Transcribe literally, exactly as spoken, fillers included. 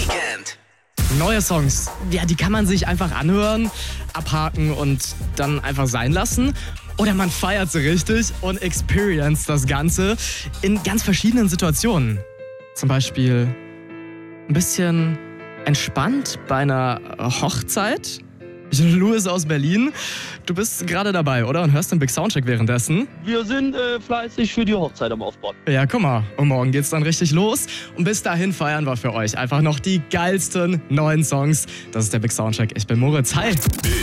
Weekend. Neue Songs, ja, die kann man sich einfach anhören, abhaken und dann einfach sein lassen. Oder man feiert sie richtig und experience das Ganze in ganz verschiedenen Situationen. Zum Beispiel ein bisschen entspannt bei einer Hochzeit. Louis aus Berlin, du bist gerade dabei, oder? Und hörst den Big Soundcheck währenddessen. Wir sind äh, fleißig für die Hochzeit am Aufbauen. Ja, guck mal. Und morgen geht's dann richtig los. Und bis dahin feiern wir für euch einfach noch die geilsten neuen Songs. Das ist der Big Soundcheck. Ich bin Moritz. Hi. Big